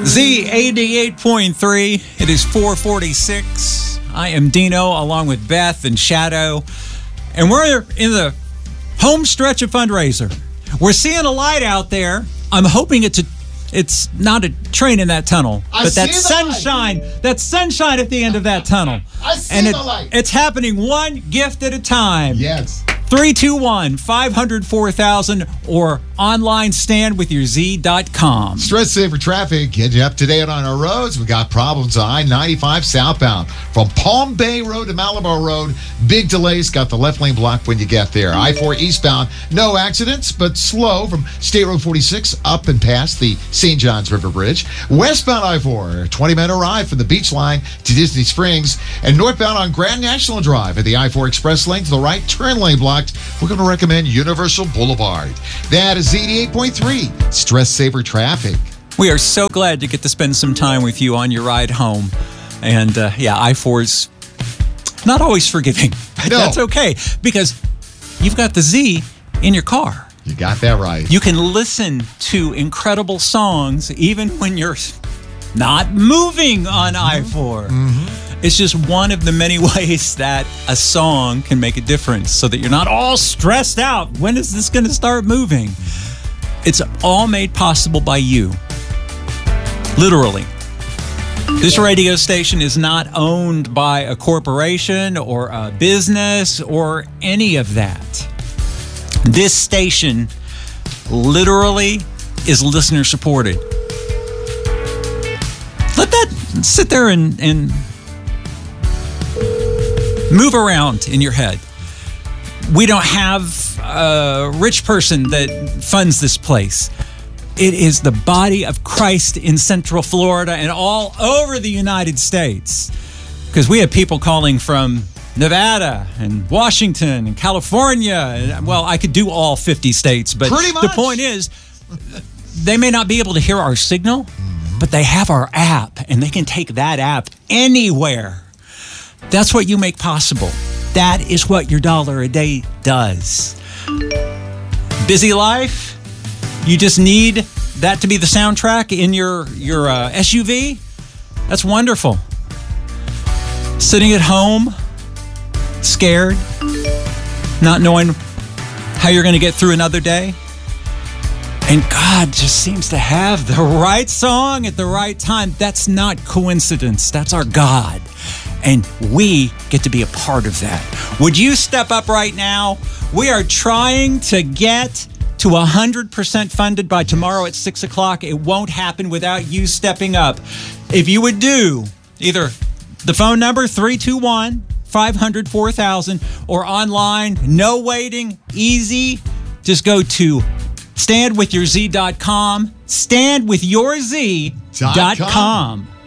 Z88.3. It is 4:46. I am Dino along with Beth and Shadow. And we're in the home stretch of fundraiser. We're seeing a light out there. I'm hoping it's not a train in that tunnel, but that sunshine, that sunshine at the end of that tunnel. I see the light. It's happening one gift at a time. Yes. 321-500-4000 or online standwithyourz.com. Stress Saver Traffic getting you up to date on our roads. We got problems on I-95 southbound from Palm Bay Road to Malabar Road. Big delays. Got the left lane blocked when you get there. I-4 eastbound, no accidents, but slow from State Road 46 up and past the St. Johns River Bridge. Westbound I-4, 20-minute ride from the beach line to Disney Springs. And northbound on Grand National Drive at the I-4 express lane to the right turn lane blocked. We're going to recommend Universal Boulevard. That is 88.3 Stress Saver Traffic. We are so glad to get to spend some time with you on your ride home. And I-4's not always forgiving, but that's okay because you've got the Z in your car. You got that right. You can listen to incredible songs even when you're not moving on I-4. It's just one of the many ways that a song can make a difference so that you're not all stressed out. When is this going to start moving? It's all made possible by you. Literally. This radio station is not owned by a corporation or a business or any of that. This station literally is listener supported. Let that sit there and move around in your head. We don't have a rich person that funds this place. It is the body of Christ in Central Florida and all over the United States. Because we have people calling from Nevada and Washington and California. Well, I could do all 50 states, but the point is, they may not be able to hear our signal, but they have our app, and they can take that app anywhere. That's what you make possible. That is what your $1 a day does. Busy life? You just need that to be the soundtrack in your SUV? That's wonderful. Sitting at home, scared, not knowing how you're going to get through another day? And God just seems to have the right song at the right time. That's not coincidence. That's our God. And we get to be a part of that. Would you step up right now? We are trying to get to 100% funded by tomorrow at 6 o'clock. It won't happen without you stepping up. If you would do either the phone number, 321-500-4000, or online, no waiting, easy. Just go to standwithyourz.com, standwithyourz.com.